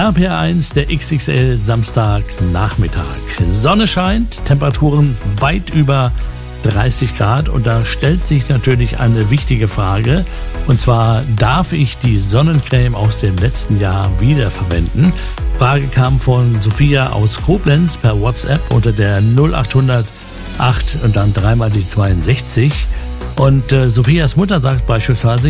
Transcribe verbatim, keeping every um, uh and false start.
R P R eins, der X X L Samstagnachmittag. Sonne scheint, Temperaturen weit über dreißig Grad und da stellt sich natürlich eine wichtige Frage, und zwar, darf ich die Sonnencreme aus dem letzten Jahr wiederverwenden? Frage kam von Sophia aus Koblenz per WhatsApp unter der null acht hundert acht und dann dreimal die zweiundsechzig. Und äh, Sophias Mutter sagt beispielsweise,